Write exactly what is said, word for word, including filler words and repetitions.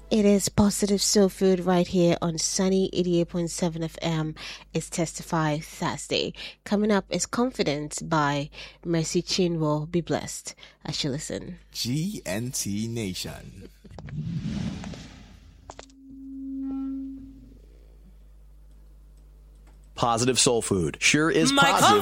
It is Positive Soul Food right here on Sunny eighty-eight point seven F M. It's Testify Thursday. Coming up is Confidence by Mercy Chinwo. Be blessed as you listen. G N T Nation. Positive Soul Food sure is My positive